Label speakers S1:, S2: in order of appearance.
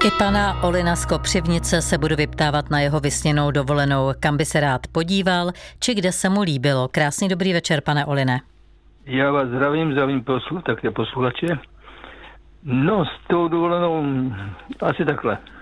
S1: I pana Olina z Kopřivnice se budu vyptávat na jeho vysněnou dovolenou, kam by se rád podíval, či kde se mu líbilo. Krásný dobrý večer, pane Oline.
S2: Já vás zdravím také posluchače. No, s tou dovolenou asi takhle.